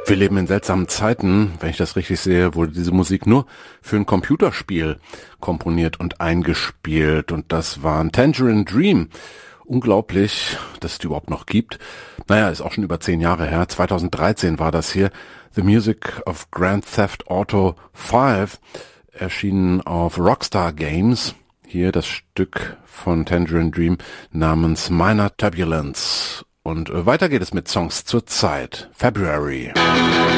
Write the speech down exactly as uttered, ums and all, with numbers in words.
Wir leben in seltsamen Zeiten. Wenn ich das richtig sehe, wurde diese Musik nur für ein Computerspiel komponiert und eingespielt. Und das war ein Tangerine Dream. Unglaublich, dass es die überhaupt noch gibt. Naja, ist auch schon über zehn Jahre her. zweitausenddreizehn war das hier. The Music of Grand Theft Auto fünf, erschienen auf Rockstar Games. Hier das Stück von Tangerine Dream namens Minor Turbulence. Und weiter geht es mit Songs zur Zeit. February.